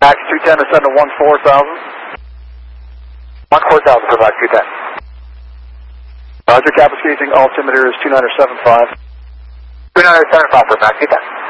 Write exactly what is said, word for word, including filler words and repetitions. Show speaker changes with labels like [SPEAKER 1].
[SPEAKER 1] Max two ten to send to one four thousand. one four thousand for Max two ten. Roger, cap escaping altimeter is two nine seven five. two nine seven five for Max two ten.